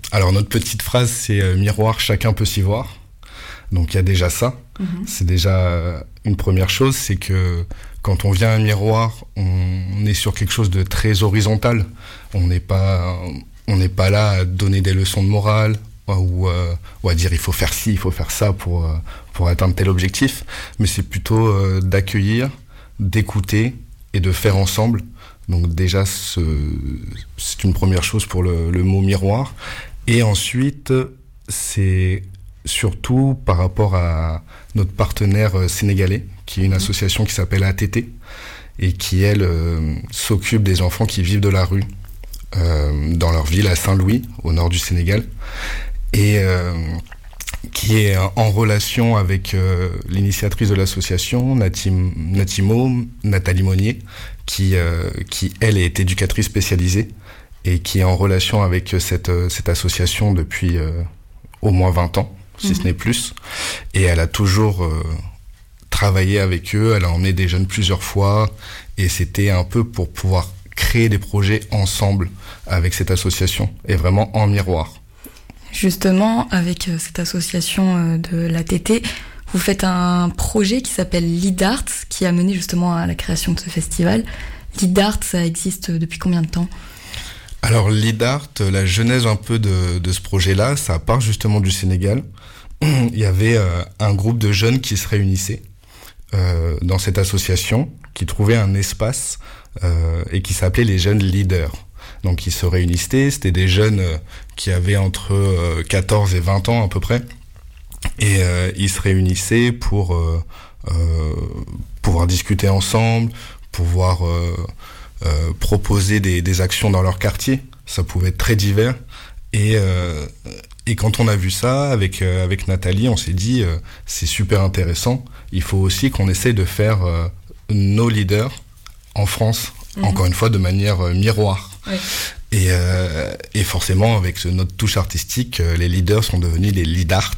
Alors notre petite phrase, c'est miroir, chacun peut s'y voir. Donc il y a déjà ça. C'est déjà une première chose, c'est que quand on vient à un miroir, on est sur quelque chose de très horizontal. On n'est pas là à donner des leçons de morale ou à dire il faut faire ci, il faut faire ça pour atteindre tel objectif. Mais c'est plutôt d'accueillir, d'écouter et de faire ensemble. Donc déjà, c'est une première chose pour le mot miroir. Et ensuite, c'est surtout par rapport à notre partenaire sénégalais, qui est une association qui s'appelle ATT, et qui, elle, s'occupe des enfants qui vivent de la rue dans leur ville à Saint-Louis, au nord du Sénégal, et qui est en relation avec l'initiatrice de l'association, Nathalie Monnier, qui elle, est éducatrice spécialisée, et qui est en relation avec cette association depuis au moins 20 ans, si ce n'est plus. Et elle a toujours travaillé avec eux, elle a emmené des jeunes plusieurs fois, et c'était un peu pour pouvoir créer des projets ensemble avec cette association, et vraiment en miroir. Justement, avec cette association de l'ATT, vous faites un projet qui s'appelle Leadart, qui a mené justement à la création de ce festival. Leadart, ça existe depuis combien de temps ? Alors Leadart, la genèse un peu de ce projet-là, ça part justement du Sénégal. Il y avait un groupe de jeunes qui se réunissaient dans cette association, qui trouvaient un espace et qui s'appelait les jeunes leaders. Donc ils se réunissaient, c'était des jeunes qui avaient entre 14 et 20 ans à peu près, et ils se réunissaient pour pouvoir discuter ensemble, pouvoir proposer des actions dans leur quartier. Ça pouvait être très divers, et quand on a vu ça avec Nathalie, on s'est dit c'est super intéressant, il faut aussi qu'on essaie de faire nos leaders en France, encore une fois de manière miroir. Oui. Et forcément, avec notre touche artistique, les leaders sont devenus les leadart.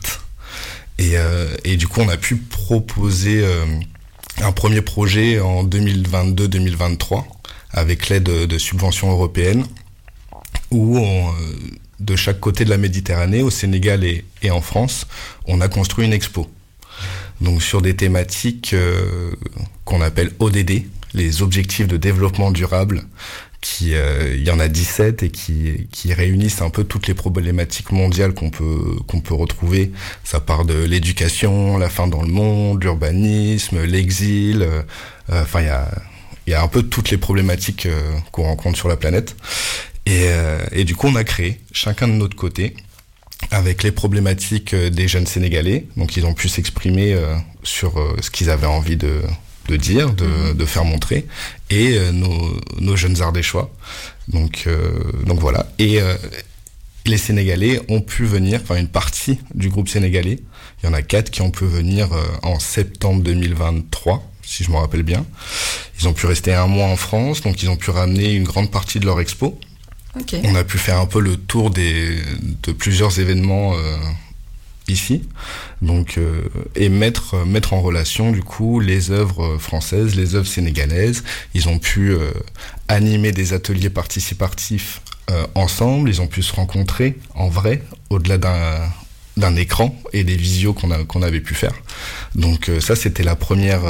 Et du coup, on a pu proposer un premier projet en 2022-2023 avec l'aide de subventions européennes, où de chaque côté de la Méditerranée, au Sénégal et en France, on a construit une expo. Donc sur des thématiques qu'on appelle ODD, les objectifs de développement durable, il y en a 17 et qui réunissent un peu toutes les problématiques mondiales qu'on peut retrouver. Ça part de l'éducation, la faim dans le monde, l'urbanisme, l'exil, enfin il y a un peu toutes les problématiques qu'on rencontre sur la planète. Et du coup, on a créé, chacun de notre côté, avec les problématiques des jeunes Sénégalais. Donc ils ont pu s'exprimer sur ce qu'ils avaient envie de dire, de faire montrer, et nos jeunes ardéchois. Donc voilà. Et les Sénégalais ont pu venir, enfin une partie du groupe sénégalais, il y en a 4 qui ont pu venir en septembre 2023, si je me rappelle bien. Ils ont pu rester un mois en France, donc ils ont pu ramener une grande partie de leur expo. Okay. On a pu faire un peu le tour de plusieurs événements ici, donc et mettre en relation du coup les œuvres françaises, les œuvres sénégalaises. Ils ont pu animer des ateliers participatifs ensemble. Ils ont pu se rencontrer en vrai, au-delà d'un écran et des visios qu'on avait pu faire. Donc ça, c'était le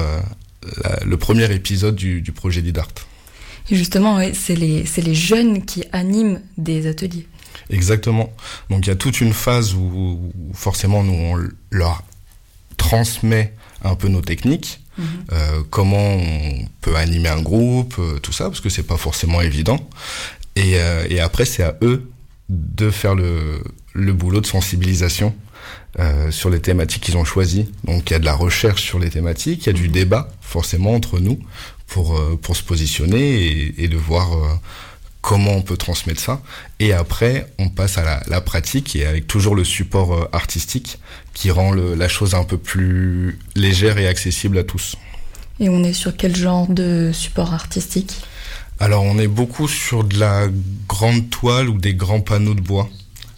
premier épisode du projet Leadart. Et justement, ouais, c'est les jeunes qui animent des ateliers. Exactement. Donc il y a toute une phase où forcément nous on leur transmet un peu nos techniques, comment on peut animer un groupe, tout ça, parce que c'est pas forcément évident. Et après c'est à eux de faire le boulot de sensibilisation sur les thématiques qu'ils ont choisies. Donc il y a de la recherche sur les thématiques, il y a du débat forcément entre nous pour se positionner et de voir comment on peut transmettre ça. Et après, on passe à la pratique, et avec toujours le support artistique qui rend la chose un peu plus légère et accessible à tous. Et on est sur quel genre de support artistique ? Alors, on est beaucoup sur de la grande toile ou des grands panneaux de bois.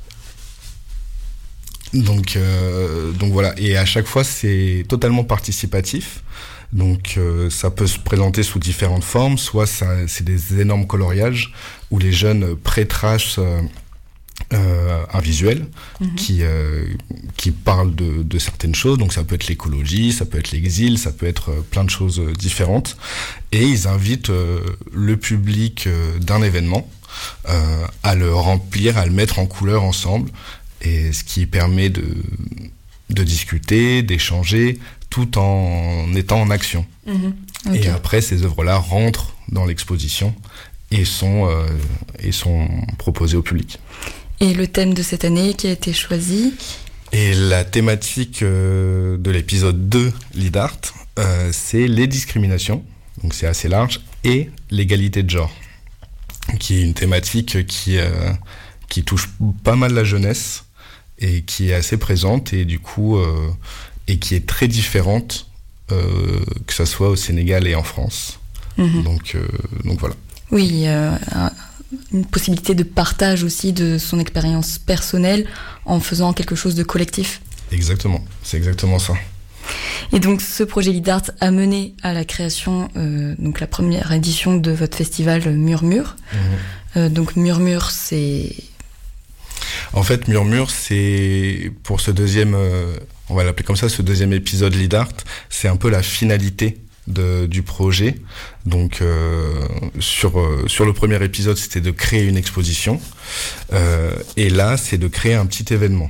Donc voilà. Et à chaque fois, c'est totalement participatif. Donc ça peut se présenter sous différentes formes, soit c'est des énormes coloriages où les jeunes pré-tracent un visuel qui parle de certaines choses. Donc ça peut être l'écologie, ça peut être l'exil, ça peut être plein de choses différentes. Et ils invitent le public d'un événement à le remplir, à le mettre en couleur ensemble, et ce qui permet de discuter, d'échanger, tout en étant en action. Okay. Et après, ces œuvres-là rentrent dans l'exposition et sont proposées au public. Et le thème de cette année qui a été choisi? Et la thématique de l'épisode 2, l'IDART, c'est les discriminations, donc c'est assez large, et l'égalité de genre, qui est une thématique qui touche pas mal la jeunesse et qui est assez présente et du coup et qui est très différente que ça soit au Sénégal et en France. Donc voilà. Oui, une possibilité de partage aussi de son expérience personnelle en faisant quelque chose de collectif. Exactement, c'est exactement ça. Et donc ce projet l'IDART a mené à la création, donc la première édition de votre festival Murmure. Donc Murmure, c'est... En fait, Murmure, c'est pour ce deuxième, on va l'appeler comme ça, ce deuxième épisode l'IDART, c'est un peu la finalité du projet. Donc sur le premier épisode, c'était de créer une exposition, et là, c'est de créer un petit événement.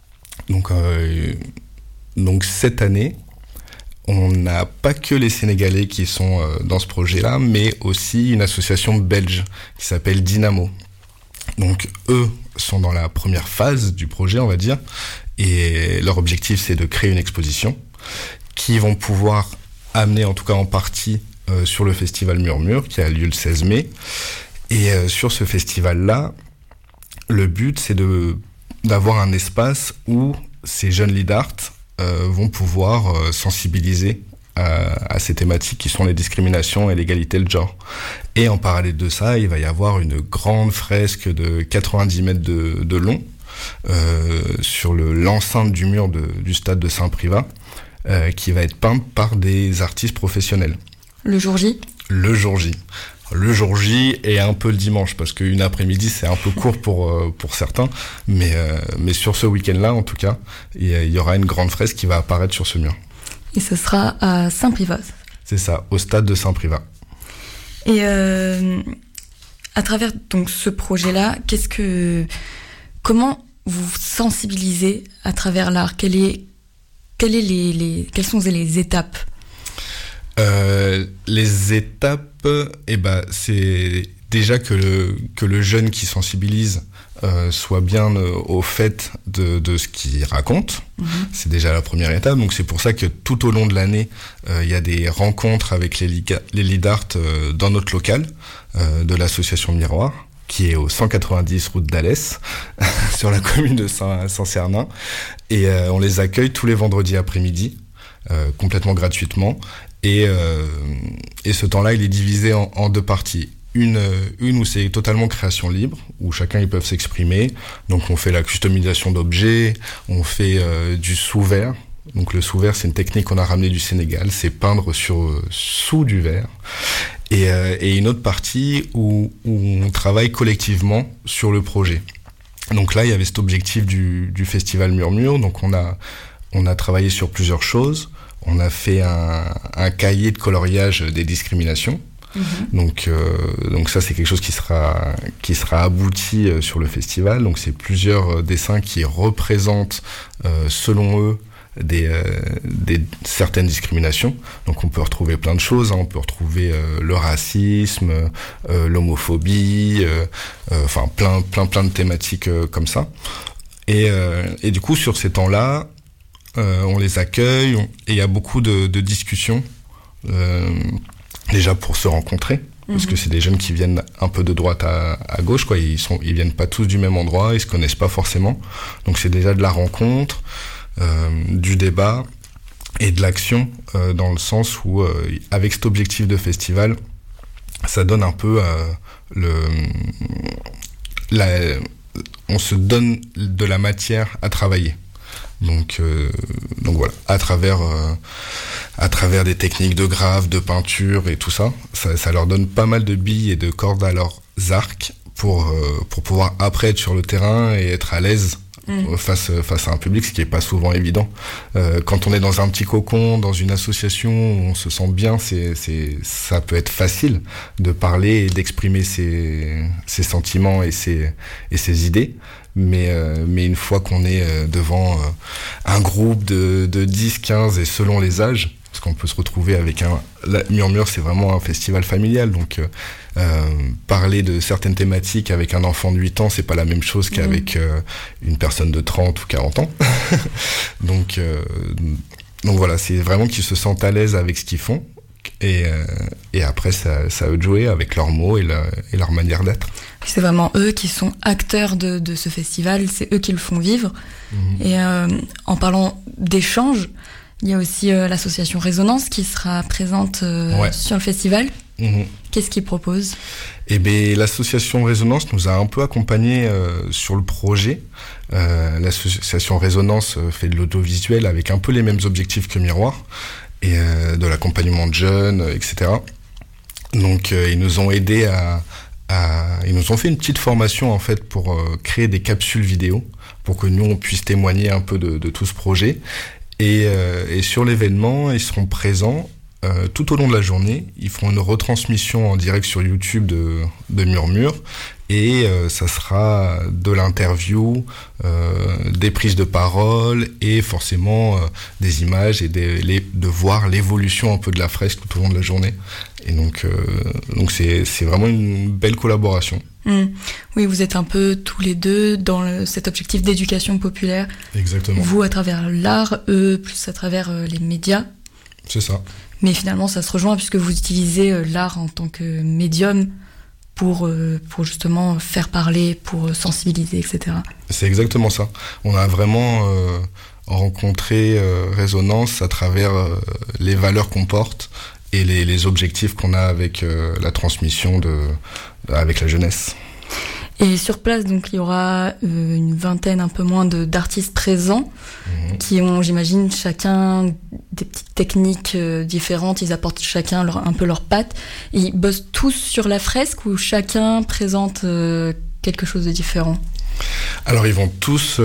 Donc cette année, on n'a pas que les Sénégalais qui sont dans ce projet-là, mais aussi une association belge qui s'appelle Dynamo. Donc eux sont dans la première phase du projet, on va dire, et leur objectif c'est de créer une exposition qui vont pouvoir amener en tout cas en partie sur le festival Murmure qui a lieu le 16 mai. Et sur ce festival-là, le but c'est d'avoir un espace où ces jeunes lead-art vont pouvoir sensibiliser à ces thématiques qui sont les discriminations et l'égalité de genre. Et en parallèle de ça, il va y avoir une grande fresque de 90 mètres de long sur l'enceinte du mur du stade de Saint-Privat qui va être peinte par des artistes professionnels. Le jour J ? Le jour J. Le jour J et un peu le dimanche, parce qu'une après-midi, c'est un peu court pour certains. Mais sur ce week-end-là, en tout cas, il y aura une grande fresque qui va apparaître sur ce mur. Et ce sera à Saint-Privat. C'est ça, au stade de Saint-Privat. Et à travers donc ce projet-là, comment vous sensibilisez à travers l'art ? Quelles sont les étapes ? Les étapes, c'est déjà que le jeune qui sensibilise soit bien au fait de ce qu'il raconte. C'est déjà la première étape. Donc c'est pour ça que tout au long de l'année, il y a des rencontres avec les lead art dans notre local de l'association Miroir, qui est au 190 route d'Alès, sur la commune de Saint-Cernin. Et on les accueille tous les vendredis après-midi, complètement gratuitement. Et ce temps-là, il est divisé en deux parties. Une où c'est totalement création libre, où chacun ils peuvent s'exprimer. Donc on fait la customisation d'objets, on fait du sous-verre. Donc le sous-verre, c'est une technique qu'on a ramenée du Sénégal, c'est peindre sous du verre. Et une autre partie où on travaille collectivement sur le projet. Donc là, il y avait cet objectif du festival Murmure. Donc on a travaillé sur plusieurs choses. On a fait un cahier de coloriage des discriminations. Donc ça c'est quelque chose qui sera abouti sur le festival. Donc c'est plusieurs dessins qui représentent selon eux des certaines discriminations. Donc on peut retrouver plein de choses, hein. On peut retrouver le racisme, l'homophobie, enfin plein de thématiques comme ça. Et du coup sur ces temps-là, on les accueille et il y a beaucoup de discussions. Déjà pour se rencontrer, parce que c'est des jeunes qui viennent un peu de droite à gauche, quoi. Ils viennent pas tous du même endroit, ils se connaissent pas forcément. Donc c'est déjà de la rencontre, du débat et de l'action, dans le sens où avec cet objectif de festival, ça donne un peu on se donne de la matière à travailler. Donc voilà, à travers des techniques de graphe, de peinture et tout ça, ça leur donne pas mal de billes et de cordes à leurs arcs pour pouvoir après être sur le terrain et être à l'aise face à un public, ce qui est pas souvent évident. Quand on est dans un petit cocon, dans une association où on se sent bien, ça peut être facile de parler et d'exprimer ses sentiments et ses idées. Mais une fois qu'on est devant un groupe de 10, 15 et selon les âges, parce qu'on peut se retrouver avec Murmure, c'est vraiment un festival familial, donc parler de certaines thématiques avec un enfant de 8 ans, c'est pas la même chose qu'avec une personne de 30 ou 40 ans. Donc voilà, c'est vraiment qu'ils se sentent à l'aise avec ce qu'ils font, et après, ça à eux de jouer avec leurs mots et leur manière d'être. C'est vraiment eux qui sont acteurs de ce festival, c'est eux qui le font vivre. Et en parlant d'échanges, il y a aussi l'association Résonance qui sera présente sur le festival. Qu'est-ce qu'ils proposent ? Eh bien, l'association Résonance nous a un peu accompagnés sur le projet. L'association Résonance fait de l'audiovisuel avec un peu les mêmes objectifs que Miroir, et de l'accompagnement de jeunes, etc. Donc, ils nous ont aidés ils nous ont fait une petite formation en fait pour créer des capsules vidéo pour que nous on puisse témoigner un peu de tout ce projet. Et sur l'événement, ils seront présents tout au long de la journée. Ils feront une retransmission en direct sur YouTube de Murmure, et ça sera de l'interview, des prises de parole et forcément des images et de voir l'évolution un peu de la fresque tout au long de la journée. Et donc c'est vraiment une belle collaboration. Oui, vous êtes un peu tous les deux dans cet objectif d'éducation populaire. Exactement. Vous à travers l'art, eux plus à travers les médias. C'est ça. Mais finalement, ça se rejoint puisque vous utilisez l'art en tant que médium pour justement faire parler, pour sensibiliser, etc. C'est exactement ça. On a vraiment rencontré Résonance à travers les valeurs qu'on porte et les objectifs qu'on a avec la transmission avec la jeunesse. Et sur place, donc, il y aura une vingtaine, un peu moins d'artistes présents qui ont, j'imagine, chacun des petites techniques différentes. Ils apportent chacun un peu leur patte. Et ils bossent tous sur la fresque ou chacun présente quelque chose de différent ? Alors, ils vont tous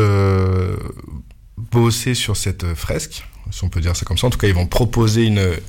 bosser sur cette fresque, si on peut dire ça comme ça. En tout cas, ils vont proposer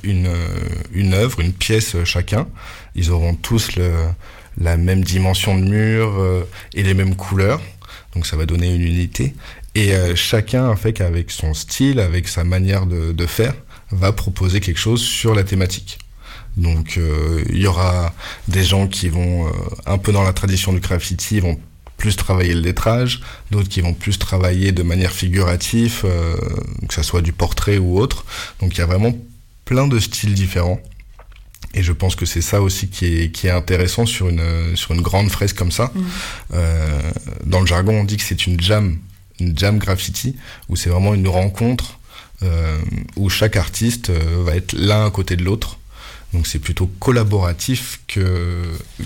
une œuvre, une pièce chacun. Ils auront tous la même dimension de mur et les mêmes couleurs, donc ça va donner une unité, et chacun en fait avec son style, avec sa manière de faire, va proposer quelque chose sur la thématique. Donc il y aura des gens qui vont un peu dans la tradition du graffiti, vont plus travailler le lettrage, d'autres qui vont plus travailler de manière figurative, que ça soit du portrait ou autre. Donc il y a vraiment plein de styles différents. Et je pense que c'est ça aussi qui est intéressant sur une grande fresque comme ça. Dans le jargon, on dit que c'est une jam graffiti, où c'est vraiment une rencontre où chaque artiste va être l'un à côté de l'autre. Donc c'est plutôt collaboratif que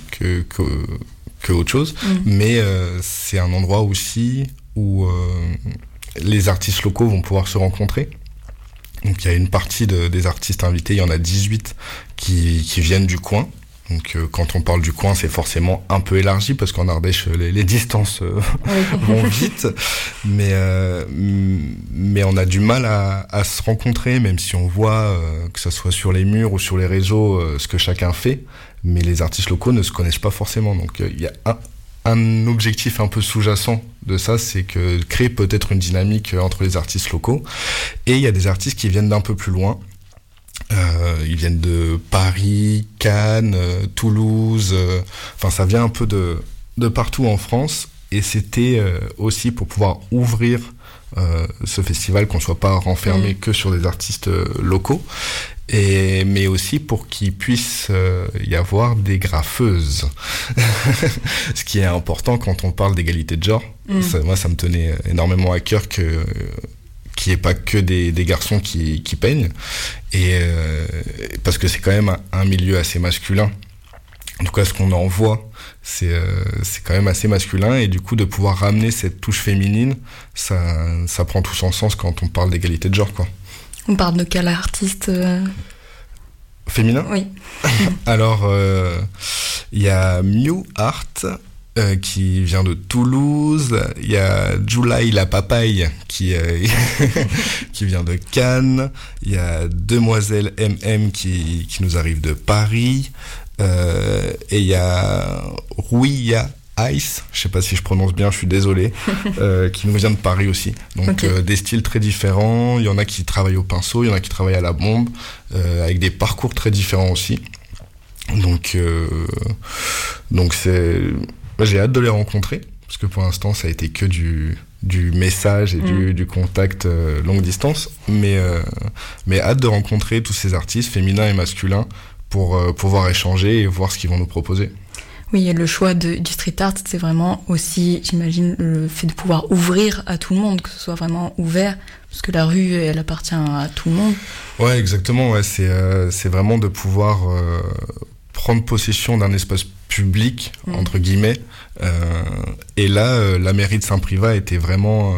autre chose. Mais c'est un endroit aussi où les artistes locaux vont pouvoir se rencontrer. Donc il y a une partie des artistes invités, il y en a 18 qui viennent du coin. Donc quand on parle du coin, c'est forcément un peu élargi parce qu'en Ardèche, les distances vont vite. Mais on a du mal à se rencontrer, même si on voit que ça soit sur les murs ou sur les réseaux ce que chacun fait. Mais les artistes locaux ne se connaissent pas forcément. Donc il y a un objectif un peu sous-jacent de ça, c'est que créer peut-être une dynamique entre les artistes locaux. Et il y a des artistes qui viennent d'un peu plus loin. Ils viennent de Paris, Cannes, Toulouse. Enfin, ça vient un peu de partout en France. Et c'était aussi pour pouvoir ouvrir ce festival, qu'on soit pas renfermé que sur des artistes locaux. Mais aussi pour qu'il puisse y avoir des graffeuses. Ce qui est important quand on parle d'égalité de genre. Moi, ça me tenait énormément à cœur qu'il n'y ait pas que des garçons qui peignent. Et parce que c'est quand même un milieu assez masculin. En tout cas, ce qu'on en voit, c'est quand même assez masculin. Et du coup, de pouvoir ramener cette touche féminine, ça prend tout son sens quand on parle d'égalité de genre, quoi. On parle de quel artiste féminin ? Oui. Alors, il y a Mew Art qui vient de Toulouse. Il y a July la papaye qui vient de Cannes. Il y a Demoiselle MM qui nous arrive de Paris. Et il y a Rouilla Ice, je sais pas si je prononce bien, je suis désolé, qui nous vient de Paris aussi. Donc des styles très différents. Il y en a qui travaillent au pinceau, il y en a qui travaillent à la bombe, avec des parcours très différents aussi. Donc c'est, j'ai hâte de les rencontrer parce que pour l'instant ça a été que du message et du contact longue distance, mais hâte de rencontrer tous ces artistes féminins et masculins pour pouvoir échanger et voir ce qu'ils vont nous proposer. Oui, et le choix du street art, c'est vraiment aussi, j'imagine, le fait de pouvoir ouvrir à tout le monde, que ce soit vraiment ouvert, parce que la rue, elle appartient à tout le monde. Ouais, exactement. Ouais, c'est vraiment de pouvoir prendre possession d'un espace public, entre guillemets. Et là, la mairie de Saint-Privat était vraiment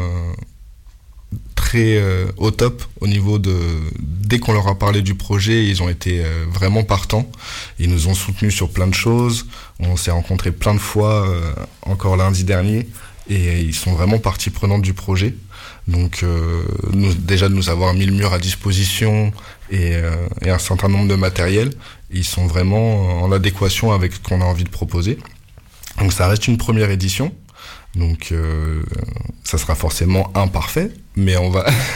très au top au niveau de... Dès qu'on leur a parlé du projet, ils ont été vraiment partants. Ils nous ont soutenus sur plein de choses. On s'est rencontrés plein de fois, encore lundi dernier, et ils sont vraiment partie prenante du projet. Donc déjà de nous avoir mis le mur à disposition et un certain nombre de matériel, ils sont vraiment en adéquation avec ce qu'on a envie de proposer. Donc ça reste une première édition. Donc ça sera forcément imparfait, mais on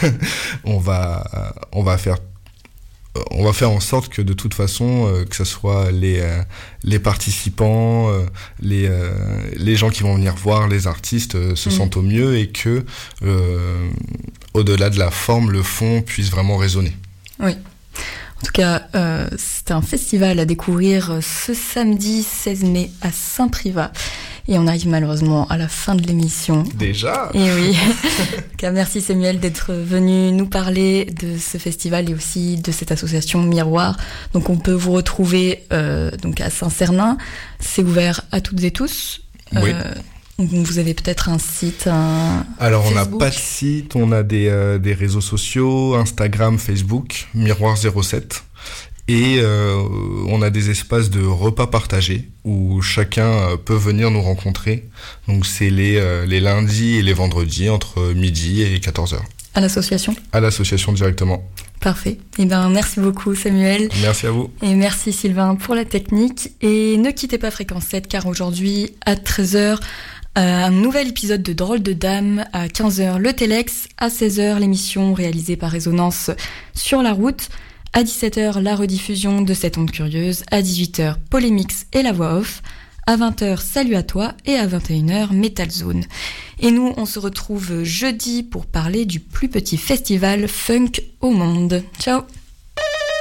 va faire en sorte que de toute façon que ce soit les participants, les gens qui vont venir voir les artistes se sentent au mieux et que au-delà de la forme, le fond puisse vraiment résonner. Oui. En tout cas, c'est un festival à découvrir ce samedi 16 mai à Saint-Privat. Et on arrive malheureusement à la fin de l'émission. Déjà ? Et oui. Merci Samuel d'être venu nous parler de ce festival et aussi de cette association Miroir. Donc on peut vous retrouver donc à Saint-Cernin. C'est ouvert à toutes et tous. Oui. Vous avez peut-être un site, Alors Facebook. On n'a pas de site, on a des réseaux sociaux, Instagram, Facebook, Miroir 07. Et on a des espaces de repas partagés où chacun peut venir nous rencontrer. Donc c'est les lundis et les vendredis entre midi et 14h. À l'association ? À l'association directement. Parfait. Eh bien, merci beaucoup Samuel. Merci à vous. Et merci Sylvain pour la technique. Et ne quittez pas Fréquence 7 car aujourd'hui à 13h, un nouvel épisode de Drôle de Dame, à 15h le Télex, à 16h l'émission réalisée par Résonance sur la route. À 17h, la rediffusion de cette onde curieuse. À 18h, Polémix et la voix off. À 20h, Salut à toi. Et à 21h, Metal Zone. Et nous, on se retrouve jeudi pour parler du plus petit festival funk au monde. Ciao!